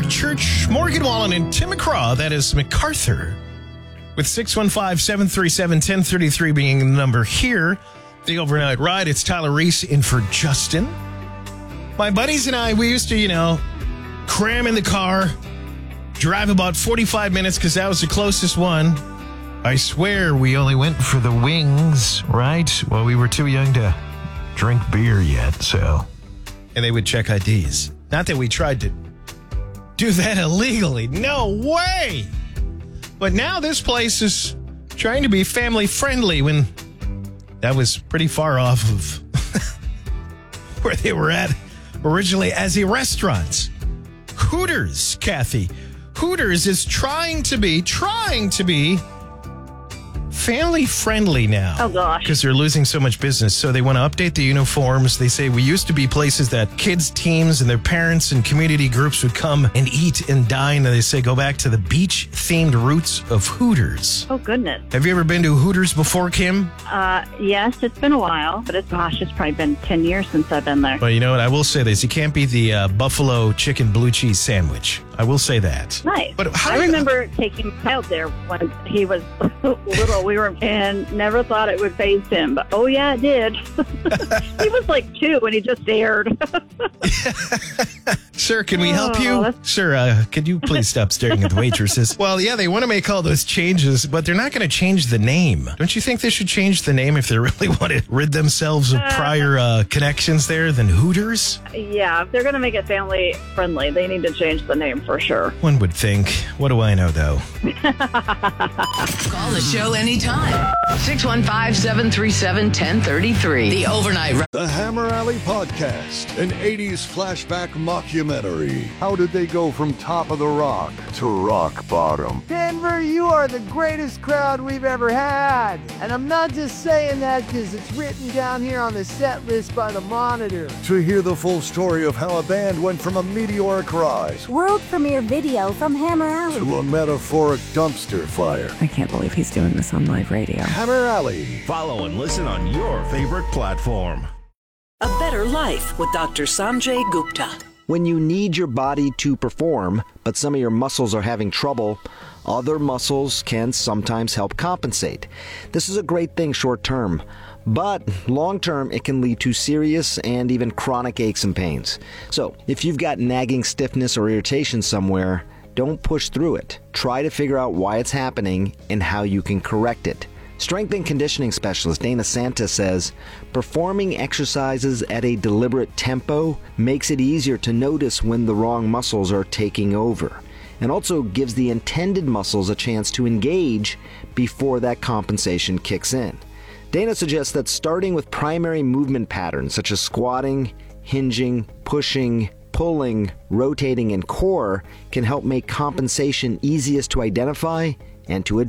Church, Morgan Wallen, and Tim McCraw. That is MacArthur. With 615-737-1033 being the number here. The overnight ride, it's Tyler Reese in for Justin. My buddies and I, we used to, cram in the car, drive about 45 minutes because that was the closest one. I swear we only went for the wings, right? Well, we were too young to drink beer yet, so. And they would check IDs. Not that we tried to do that illegally. No way! But now this place is trying to be family friendly when that was pretty far off of where they were at originally as a restaurant. Hooters, Kathy. Hooters is trying to be family friendly now. Oh, gosh. Because they're losing so much business. So they want to update the uniforms. They say we used to be places that kids' teams and their parents and community groups would come and eat and dine. And they say go back to the beach-themed roots of Hooters. Oh, goodness. Have you ever been to Hooters before, Kim? Yes, it's been a while, but it's probably been 10 years since I've been there. Well, you know what? I will say this. You can't beat the buffalo chicken blue cheese sandwich. I will say that. Nice. But I remember taking him out there when he was little. And never thought it would faze him. But, oh, yeah, it did. He was like 2 and he just stared. Sir, can we help you? Sir, could you please stop staring at the waitresses? Well, yeah, they want to make all those changes, but they're not going to change the name. Don't you think they should change the name if they really want to rid themselves of prior connections there than Hooters? Yeah, if they're going to make it family friendly, they need to change the name for sure. One would think. What do I know, though? Call the show anytime. 615-737-1033. The Overnight. The Hammer Alley Podcast, an 80s flashback mockumentary. How did they go from top of the rock to rock bottom? Denver, you are the greatest crowd we've ever had. And I'm not just saying that because it's written down here on the set list by the Monitor. To hear the full story of how a band went from a meteoric rise world premiere video from Hammer Alley to a metaphoric dumpster fire. I can't believe he's doing this on live radio. Hammer Alley. Follow and listen on your favorite platform. A Better Life with Dr. Sanjay Gupta. When you need your body to perform, but some of your muscles are having trouble, other muscles can sometimes help compensate. This is a great thing short term, but long term it can lead to serious and even chronic aches and pains. So if you've got nagging stiffness or irritation somewhere, don't push through it. Try to figure out why it's happening and how you can correct it. Strength and conditioning specialist Dana Santa says, performing exercises at a deliberate tempo makes it easier to notice when the wrong muscles are taking over, and also gives the intended muscles a chance to engage before that compensation kicks in. Dana suggests that starting with primary movement patterns such as squatting, hinging, pushing, pulling, rotating, and core can help make compensation easiest to identify and to